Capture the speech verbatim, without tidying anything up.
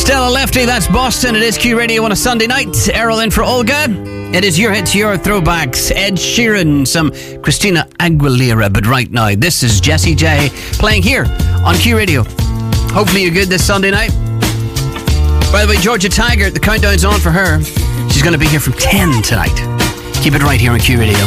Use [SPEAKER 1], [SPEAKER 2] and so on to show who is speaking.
[SPEAKER 1] Stella Lefty, that's Boston. It is Q Radio on a Sunday night. Errol in for Olga. It is your hits, your throwbacks. Ed Sheeran, some Christina Aguilera. But right now, this is Jessie J playing here on Q Radio. Hopefully you're good this Sunday night. By the way, Georgia Tiger, the countdown's on for her. She's going to be here from ten tonight. Keep it right here on Q Radio.